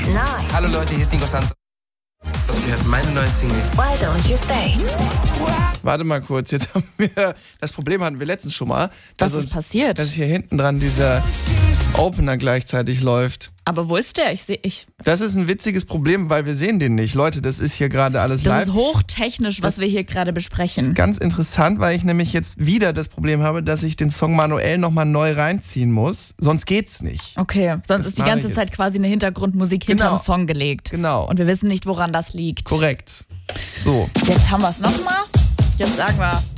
Hallo Leute, hier ist Nico Santos. Ihr hört meine neue Single. Why Don't You Stay? Warte mal kurz, jetzt haben wir, das Problem hatten wir letztens schon mal. Was ist passiert? Dass hier hinten dran dieser Opener gleichzeitig läuft. Aber wo ist der? Das ist ein witziges Problem, weil wir sehen den nicht. Leute, das ist hier gerade alles live. Das ist hochtechnisch, was wir hier gerade besprechen. Das ist ganz interessant, weil ich nämlich jetzt wieder das Problem habe, dass ich den Song manuell nochmal neu reinziehen muss. Sonst geht's nicht. Okay, sonst ist die ganze Zeit quasi eine Hintergrundmusik hinterm Song gelegt. Genau. Und wir wissen nicht, woran das liegt. Korrekt. So. Jetzt haben wir es nochmal. Jetzt sagen wir